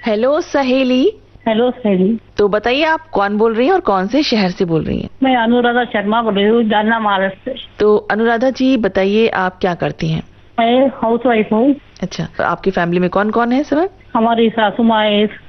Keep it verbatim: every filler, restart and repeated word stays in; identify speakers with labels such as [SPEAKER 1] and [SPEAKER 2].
[SPEAKER 1] Hello सहेली।
[SPEAKER 2] Hello सहेली।
[SPEAKER 1] तो बताइए आप कौन बोल रही हैं और कौन से शहर से बोल रही हैं?
[SPEAKER 2] मैं अनुराधा शर्मा बोल रही हूँ, जालना महाराष्ट्र से।
[SPEAKER 1] तो अनुराधा जी बताइए आप क्या करती हैं?
[SPEAKER 2] मैं हाउस वाइफ हूँ।
[SPEAKER 1] अच्छा, आपकी फैमिली में कौन कौन है सब?
[SPEAKER 2] हमारी सासू माँ है,